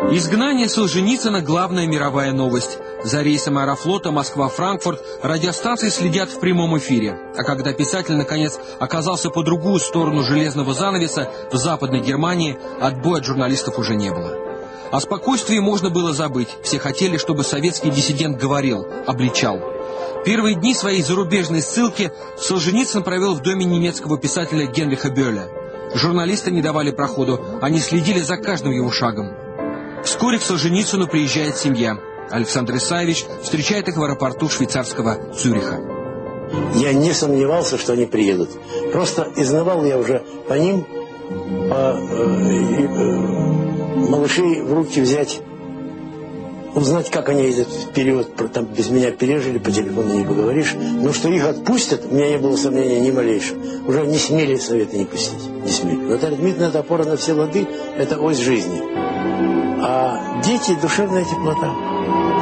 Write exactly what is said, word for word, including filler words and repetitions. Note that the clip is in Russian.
Изгнание Солженицына – главная мировая новость. За рейсом Аэрофлота Москва-Франкфурт радиостанции следят в прямом эфире. А когда писатель, наконец, оказался по другую сторону железного занавеса, в Западной Германии, отбоя от журналистов уже не было. О спокойствии можно было забыть. Все хотели, чтобы советский диссидент говорил, обличал. Первые дни своей зарубежной ссылки Солженицын провел в доме немецкого писателя Генриха Бёля. Журналисты не давали проходу, они следили за каждым его шагом. Вскоре к Солженицыну приезжает семья. Александр Исаевич встречает их в аэропорту швейцарского Цюриха. Я не сомневался, что они приедут. Просто изнавал я уже по ним, по, э, э, малышей в руки взять, узнать, как они этот период там без меня пережили, по телефону не поговоришь. Но что их отпустят, у меня не было сомнения ни малейшего. Уже не смели советы не пустить. Не смели. Наталья Дмитриевна – это опора на все лады, это ось жизни. А дети – душевная теплота.